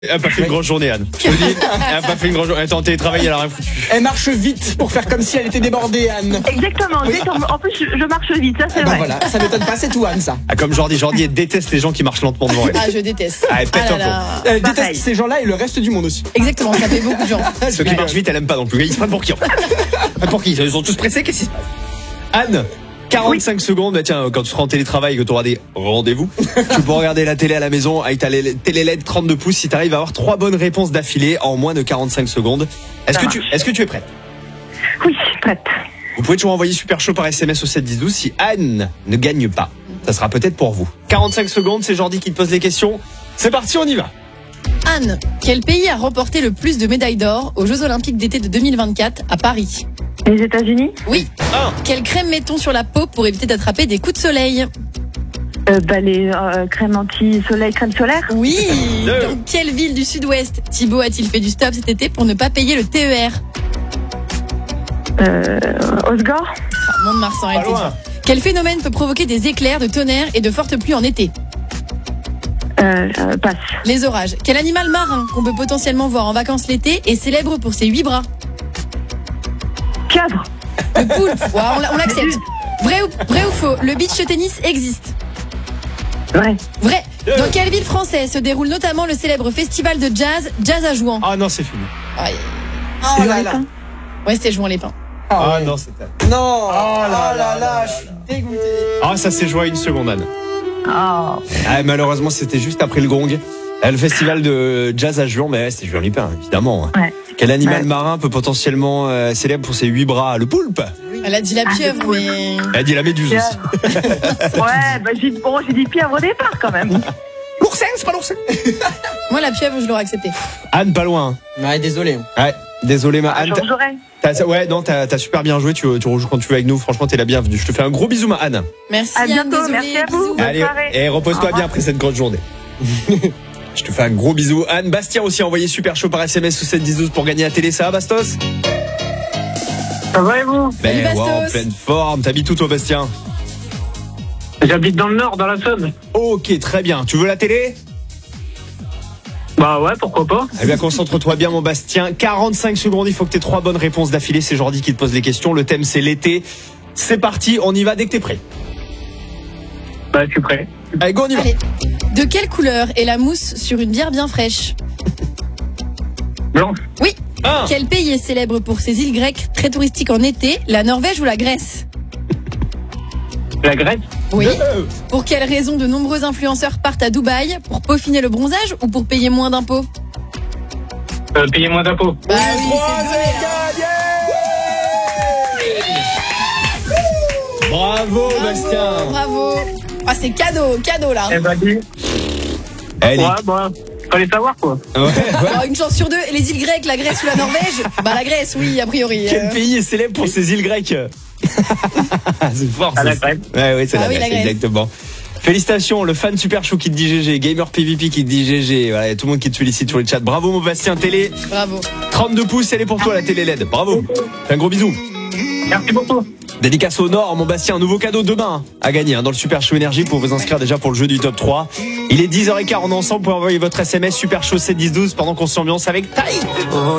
Elle a pas fait une grosse journée, Anne. Je te dis, elle a pas fait une grosse journée. Elle est en télétravail, elle a rien foutu. Elle marche vite pour faire comme si elle était débordée, Anne. Exactement. Oui. En plus, je marche vite, ça c'est Ben vrai. voilà, ça m'étonne pas, c'est tout, Anne, ça. Ah, comme Jordi, elle déteste les gens qui marchent lentement devant elle. Ah, je déteste. Ah, elle pète Ah un là là. Elle Pareil. déteste ces gens-là et le reste du monde aussi. Exactement, ça fait beaucoup de gens. Ceux qui marchent vite, elle aime pas non plus. Ils se prennent pour qui en fait? Pour qui? Ils sont tous pressés, qu'est-ce qui se passe? Anne, 45 secondes, bah tiens, quand tu seras en télétravail et que tu auras des rendez-vous, tu peux regarder la télé à la maison avec ta télé LED 32 pouces si tu arrives à avoir 3 bonnes réponses d'affilée en moins de 45 secondes. Est-ce que tu es prête? Oui, prête. Vous pouvez toujours envoyer super chaud par SMS au 7 10 12 si Anne ne gagne pas. Ça sera peut-être pour vous. 45 secondes, c'est Jordi qui te pose les questions. C'est parti, on y va. Anne, quel pays a remporté le plus de médailles d'or aux Jeux Olympiques d'été de 2024 à Paris? Les États-Unis? Oui. 1, Quelle crème mettons sur la peau pour éviter d'attraper des coups de soleil? Les crèmes anti-soleil, crème solaire? Oui. Deux. Dans quelle ville du sud-ouest Thibaut a-t-il fait du stop cet été pour ne pas payer le TER? Osgore? Mont-de-Marsan a pas été loin. dit. Quel phénomène peut provoquer des éclairs, de tonnerre et de fortes pluies en été? Passe. Les orages. Quel animal marin qu'on peut potentiellement voir en vacances l'été est célèbre pour ses 8 bras? Cadre? Le poulpe. Ouais, on l'accepte. Vrai ou faux? Le beach tennis existe. Vrai. Vrai. Dans quelle ville française se déroule notamment le célèbre festival de jazz à Jouan? Ah non, c'est fini. Aïe. Oh là là. Ouais, c'était Jouan-les-Pins. Ah ouais. non, c'était. Non. Oh là là je suis dégoûté. Ah, ça s'est joué à une seconde, Anne. Oh. Ah, malheureusement, c'était juste après le gong. Le festival de jazz à Juan, mais c'était Juan Lipin, évidemment. Ouais. Quel animal Ouais. marin peut potentiellement célèbre pour ses 8 bras? Le poulpe. Elle a dit la pieuvre, mais... Elle a dit la méduse aussi. Ouais, j'ai dit pieuvre au départ quand même. L'oursin, c'est pas l'oursin. Moi, la pieuvre, je l'aurais accepté. Anne, pas loin. Ouais, désolé. Ouais, désolé, ma Anne. J'aurais. T'as super bien joué. Tu rejoues quand tu veux avec nous. Franchement, t'es la bienvenue. Je te fais un gros bisou, ma Anne. Merci, À Anne, bientôt, désolée, merci à vous. bisous. Bonne Allez, soirée. et repose-toi Au revoir. bien après cette grosse journée. Je te fais un gros bisou. Anne, Bastien aussi a envoyé super chaud par SMS ou 7 10 12 pour gagner la télé. Ça va, Bastos? Ça va et vous? Salut, Ouais, en Bastos. pleine forme. T'habites où, toi, Bastien? J'habite dans le nord, dans la Somme. Ok, très bien. Tu veux la télé? Bah ouais, pourquoi pas? Eh bien, concentre-toi bien, mon Bastien. 45 secondes, il faut que tu aies 3 bonnes réponses d'affilée. C'est Jordi qui te pose les questions. Le thème, c'est l'été. C'est parti, on y va dès que t'es prêt. Bah je suis prêt. Allez, go, on y va. Allez. De quelle couleur est la mousse sur une bière bien fraîche? Blanche. Oui. 1, Quel pays est célèbre pour ses îles grecques très touristiques en été? La Norvège ou la Grèce? La Grèce. Oui. Pour quelle raison de nombreux influenceurs partent à Dubaï? Pour peaufiner le bronzage ou pour payer moins d'impôts? Payez moins d'impôts. Bah oui, c'est Bravo, Bastien. Bravo. Ah, c'est cadeau là. Eh bah dis. Allez. Ouais, bah, fallait savoir quoi. Ouais, ouais. Alors, une chance sur deux. Et les îles grecques, la Grèce ou la Norvège? Bah la Grèce, oui, a priori. Quel pays est célèbre pour ses îles grecques? C'est fort, À ça. la Grèce. Ouais, c'est Ah la oui, Grèce, la Grèce. exactement. Félicitations, le fan super chou qui te dit GG, Gamer PVP qui te dit GG, voilà, y a tout le monde qui te félicite sur le chat. Bravo, mon Bastien. Télé, Bravo. 32 pouces, elle est pour toi, la télé LED. Bravo. Fais un gros bisou. Merci beaucoup. Dédicace au Nord, mon Bastien, un nouveau cadeau demain à gagner dans le Super Show Énergie pour vous inscrire déjà pour le jeu du top 3. Il est 10h15, on est ensemble pour envoyer votre SMS Super Show 7 10 12 pendant qu'on s'ambiance avec Taï.